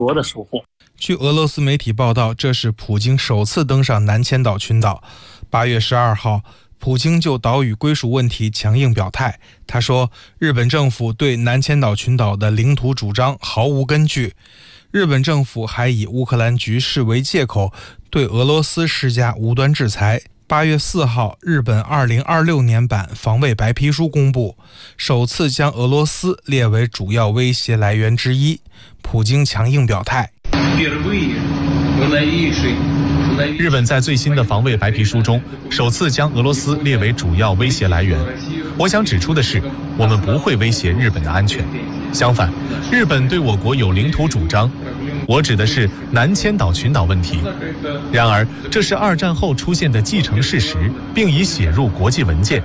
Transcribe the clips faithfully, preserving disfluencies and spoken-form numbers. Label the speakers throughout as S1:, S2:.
S1: 国的收获。
S2: 据俄罗斯媒体报道，这是普京首次登上南千岛群岛。八月十二号，普京就岛屿归属问题强硬表态。他说，日本政府对南千岛群岛的领土主张毫无根据。日本政府还以乌克兰局势为借口，对俄罗斯施加无端制裁。八月四号，日本二零二六年版防卫白皮书公布，首次将俄罗斯列为主要威胁来源之一。普京强硬表态。
S3: 日本在最新的防卫白皮书中，首次将俄罗斯列为主要威胁来源。我想指出的是，我们不会威胁日本的安全。相反，日本对我国有领土主张，我指的是南千岛群岛问题。然而，这是二战后出现的既成事实，并已写入国际文件。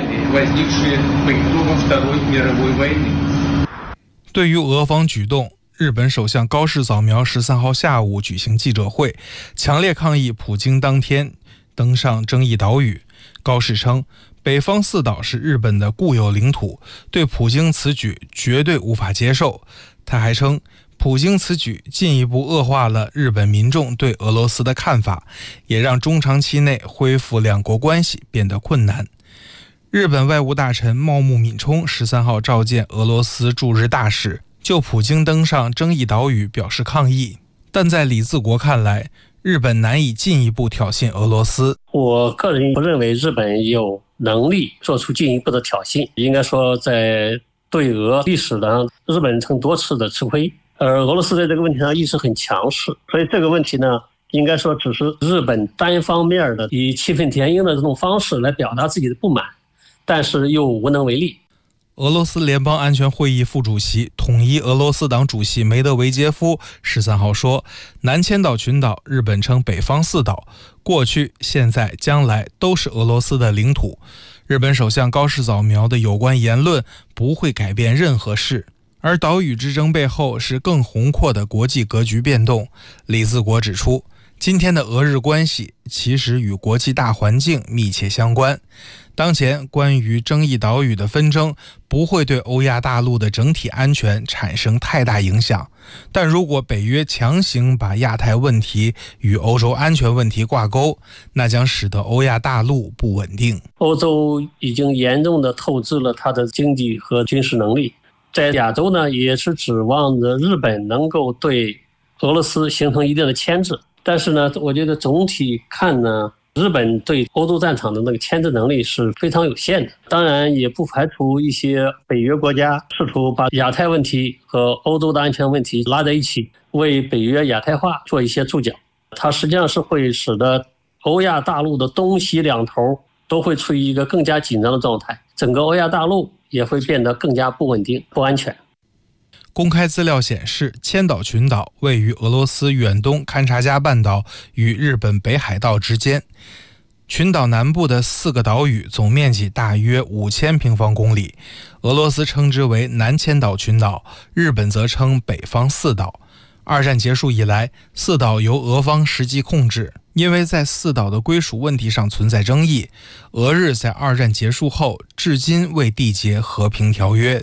S2: 对于俄方举动，日本首相高市早苗十三号下午举行记者会，强烈抗议普京当天登上争议岛屿。高市称，北方四岛是日本的固有领土，对普京此举绝对无法接受。他还称，普京此举进一步恶化了日本民众对俄罗斯的看法，也让中长期内恢复两国关系变得困难。日本外务大臣茂木敏充十三号召见俄罗斯驻日大使，就普京登上争议岛屿表示抗议。但在李自国看来，日本难以进一步挑衅俄罗斯。
S1: 我个人不认为日本有能力做出进一步的挑衅，应该说在对俄历史上，日本曾多次的吃亏，而俄罗斯在这个问题上一直很强势，所以这个问题呢，应该说只是日本单方面的以气愤填膺的这种方式来表达自己的不满，但是又无能为力。
S2: 俄罗斯联邦安全会议副主席、统一俄罗斯党主席梅德韦杰夫十三号说，南千岛群岛日本称北方四岛，过去、现在、将来都是俄罗斯的领土。日本首相高市早苗的有关言论不会改变任何事，而岛屿之争背后是更宏阔的国际格局变动。李自国指出，今天的俄日关系其实与国际大环境密切相关。当前关于争议岛屿的纷争不会对欧亚大陆的整体安全产生太大影响，但如果北约强行把亚太问题与欧洲安全问题挂钩，那将使得欧亚大陆不稳定。
S1: 欧洲已经严重的透支了它的经济和军事能力，在亚洲呢，也是指望着日本能够对俄罗斯形成一定的牵制。但是呢，我觉得总体看呢，日本对欧洲战场的那个牵制能力是非常有限的。当然也不排除一些北约国家试图把亚太问题和欧洲的安全问题拉在一起，为北约亚太化做一些注脚。它实际上是会使得欧亚大陆的东西两头都会处于一个更加紧张的状态，整个欧亚大陆也会变得更加不稳定、不安全。
S2: 公开资料显示，千岛群岛位于俄罗斯远东勘察加半岛与日本北海道之间。群岛南部的四个岛屿总面积大约五千平方公里，俄罗斯称之为南千岛群岛，日本则称北方四岛。二战结束以来，四岛由俄方实际控制，因为在四岛的归属问题上存在争议，俄日在二战结束后至今未缔结和平条约。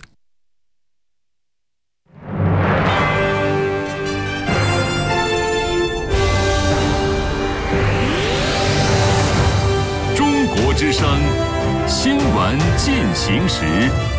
S4: 之声新闻进行时。